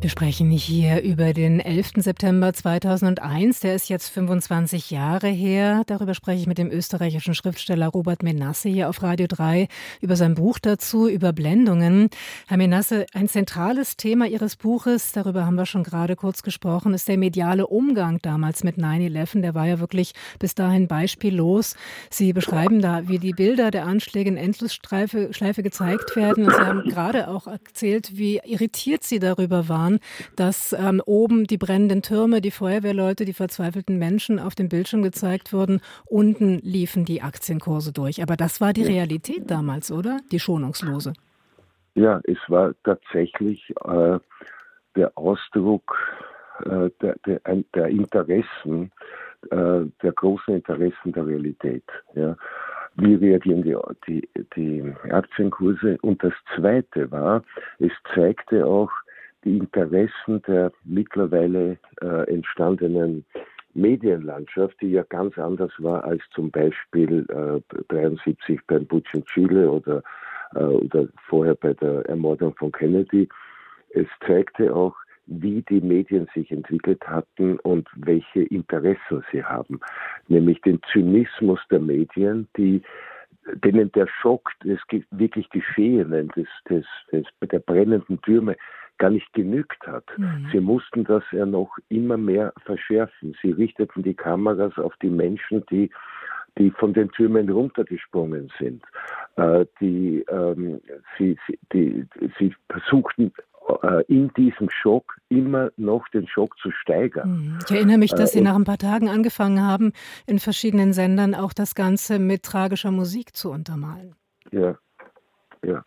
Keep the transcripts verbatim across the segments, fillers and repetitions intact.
Wir sprechen hier über den elften September zweitausendeins. Der ist jetzt fünfundzwanzig Jahre her. Darüber spreche ich mit dem österreichischen Schriftsteller Robert Menasse hier auf Radio drei über sein Buch dazu, Überblendungen. Herr Menasse, ein zentrales Thema Ihres Buches, darüber haben wir schon gerade kurz gesprochen, ist der mediale Umgang damals mit neun elf. Der war ja wirklich bis dahin beispiellos. Sie beschreiben da, wie die Bilder der Anschläge in Endlosschleife Schleife gezeigt werden. Und Sie haben gerade auch erzählt, wie irritiert Sie darüber waren, dass ähm, oben die brennenden Türme, die Feuerwehrleute, die verzweifelten Menschen auf dem Bildschirm gezeigt wurden. Unten liefen die Aktienkurse durch. Aber das war die Realität damals, oder? Die schonungslose. Ja, es war tatsächlich äh, der Ausdruck äh, der, der, der Interessen, äh, der großen Interessen der Realität. Ja. Wie reagieren die, die, die Aktienkurse? Und das Zweite war, es zeigte auch die Interessen der mittlerweile äh, entstandenen Medienlandschaft, die ja ganz anders war als zum Beispiel äh, dreiundsiebzig beim Putsch in Chile oder, äh, oder vorher bei der Ermordung von Kennedy. Es zeigte auch, wie die Medien sich entwickelt hatten und welche Interessen sie haben. Nämlich den Zynismus der Medien, die denen der Schock des wirklich Geschehenen, des, des, des, der brennenden Türme gar nicht genügt hat. Mhm. Sie mussten das ja noch immer mehr verschärfen. Sie richteten die Kameras auf die Menschen, die, die von den Türmen runtergesprungen sind. Äh, die, ähm, sie, sie, die, sie versuchten äh, in diesem Schock immer noch den Schock zu steigern. Ich erinnere mich, dass äh, Sie nach ein paar Tagen angefangen haben, in verschiedenen Sendern auch das Ganze mit tragischer Musik zu untermalen. Ja, ja.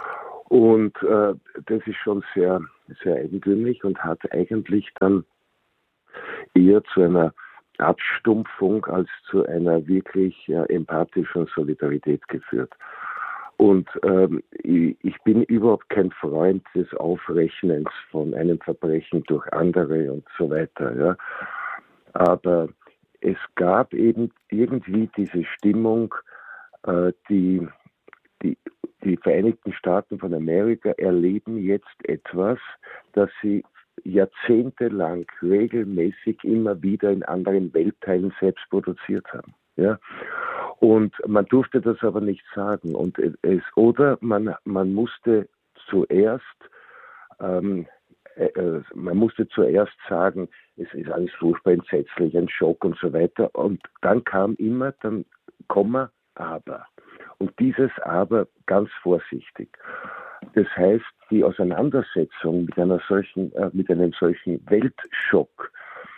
Und äh, das ist schon sehr, sehr eigentümlich und hat eigentlich dann eher zu einer Abstumpfung als zu einer wirklich äh, empathischen Solidarität geführt. Und ähm, ich, ich bin überhaupt kein Freund des Aufrechnens von einem Verbrechen durch andere und so weiter. Ja. Aber es gab eben irgendwie diese Stimmung, äh, die, die Die Vereinigten Staaten von Amerika erleben jetzt etwas, das sie jahrzehntelang regelmäßig immer wieder in anderen Weltteilen selbst produziert haben. Ja? Und man durfte das aber nicht sagen. Und es, oder man, man musste zuerst ähm, äh, man musste zuerst sagen, es ist alles furchtbar entsetzlich, ein Schock und so weiter. Und dann kam immer dann Komma, aber. Und dieses Aber ganz vorsichtig. Das heißt, die Auseinandersetzung mit einer solchen, äh, mit einem solchen Weltschock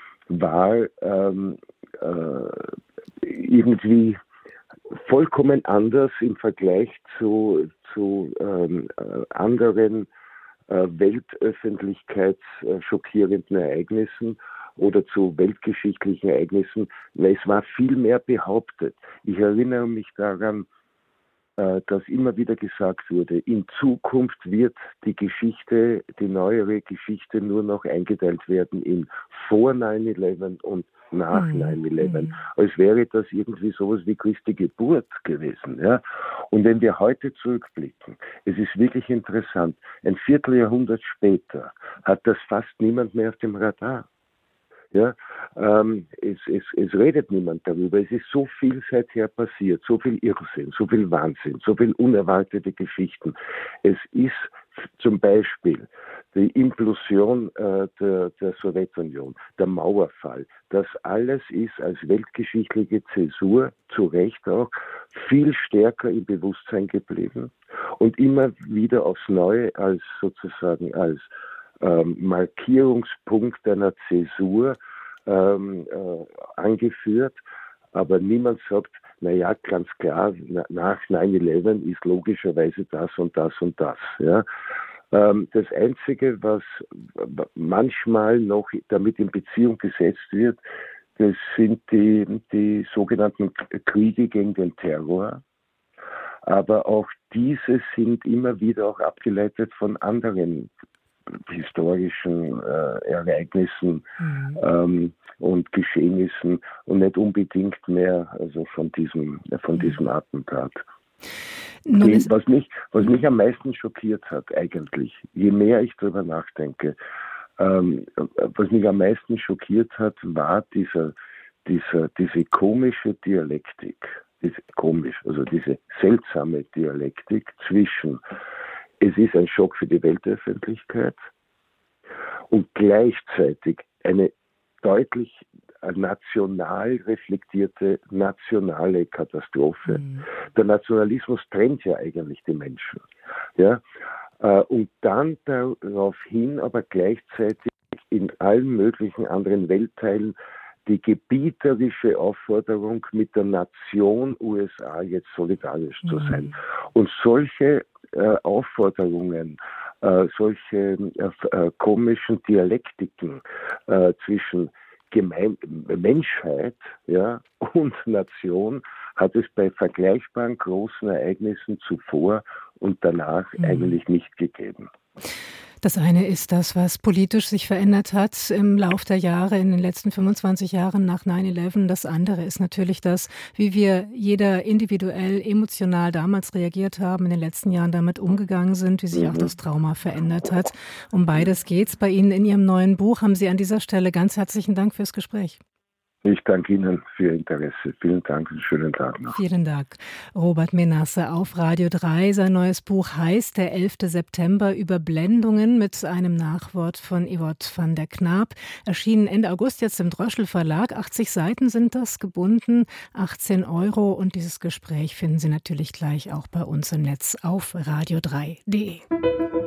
war ähm, äh, irgendwie vollkommen anders im Vergleich zu, zu ähm, äh, anderen äh, weltöffentlichkeits äh, schockierenden Ereignissen oder zu weltgeschichtlichen Ereignissen, weil es war viel mehr behauptet. Ich erinnere mich daran, dass immer wieder gesagt wurde, in Zukunft wird die Geschichte, die neuere Geschichte nur noch eingeteilt werden in vor neun elf und nach mhm. neun elf. Mhm. Als wäre das irgendwie sowas wie Christi Geburt gewesen. Ja? Und wenn wir heute zurückblicken, es ist wirklich interessant, ein Vierteljahrhundert später hat das fast niemand mehr auf dem Radar. Ja, ähm, es, es, es redet niemand darüber. Es ist so viel seither passiert, so viel Irrsinn, so viel Wahnsinn, so viel unerwartete Geschichten. Es ist zum Beispiel die Implosion äh, der, der Sowjetunion, der Mauerfall. Das alles ist als weltgeschichtliche Zäsur, zu Recht auch, viel stärker im Bewusstsein geblieben und immer wieder aufs Neue als sozusagen als Ähm, Markierungspunkt einer Zäsur ähm, äh, angeführt, aber niemand sagt, naja, ganz klar, na, nach neun elf ist logischerweise das und das und das. Ja. Ähm, das Einzige, was manchmal noch damit in Beziehung gesetzt wird, das sind die, die sogenannten Kriege gegen den Terror. Aber auch diese sind immer wieder auch abgeleitet von anderen historischen äh, Ereignissen mhm. ähm, und Geschehnissen und nicht unbedingt mehr also von diesem von diesem Attentat. Die, was mich was mich am meisten schockiert hat eigentlich, je mehr ich darüber nachdenke, Ähm, was mich am meisten schockiert hat, war dieser, dieser, diese komische Dialektik, diese komisch, also diese seltsame Dialektik zwischen, es ist ein Schock für die Weltöffentlichkeit und gleichzeitig eine deutlich national reflektierte nationale Katastrophe. Mhm. Der Nationalismus trennt ja eigentlich die Menschen. Ja? Und dann daraufhin aber gleichzeitig in allen möglichen anderen Weltteilen die gebieterische Aufforderung, mit der Nation U S A jetzt solidarisch mhm. zu sein. Und solche äh, Aufforderungen, äh, solche äh, komischen Dialektiken äh, zwischen Gemein- Menschheit, ja, und Nation hat es bei vergleichbaren großen Ereignissen zuvor und danach mhm. eigentlich nicht gegeben. Das eine ist das, was politisch sich verändert hat im Lauf der Jahre, in den letzten fünfundzwanzig Jahren nach neun elf. Das andere ist natürlich das, wie wir jeder individuell, emotional damals reagiert haben, in den letzten Jahren damit umgegangen sind, wie sich mhm. auch das Trauma verändert hat. Um beides geht's bei Ihnen in Ihrem neuen Buch. Haben Sie an dieser Stelle ganz herzlichen Dank fürs Gespräch. Ich danke Ihnen für Ihr Interesse. Vielen Dank und schönen Tag noch. Vielen Dank. Robert Menasse auf Radio drei. Sein neues Buch heißt Der elfte September, Überblendungen, mit einem Nachwort von Iwot van der Knaap. Erschienen Ende August jetzt im Droschel Verlag. achtzig Seiten sind das, gebunden, achtzehn Euro. Und dieses Gespräch finden Sie natürlich gleich auch bei uns im Netz auf radio drei punkt de.